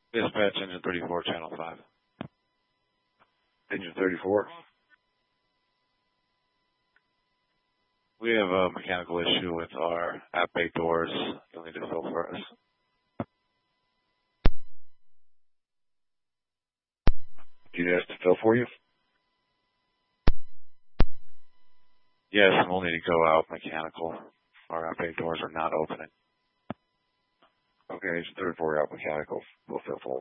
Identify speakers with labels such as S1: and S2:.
S1: Dispatch engine 34, channel 5.
S2: Engine 34.
S1: We have a mechanical issue with our app bay doors. You'll need to fill for us.
S2: Do you need us to fill for you?
S1: Yes, we'll need to go out mechanical. Our app bay doors are not opening.
S2: Okay, engine 34 out mechanical. We'll fill for